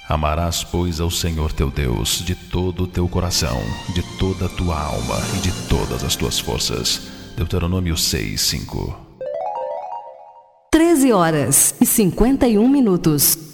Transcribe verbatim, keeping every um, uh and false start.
Amarás, pois, ao Senhor teu Deus de todo o teu coração, de toda a tua alma e de todas as tuas forças. Deuteronômio seis, cinco. treze horas e cinquenta e um minutos.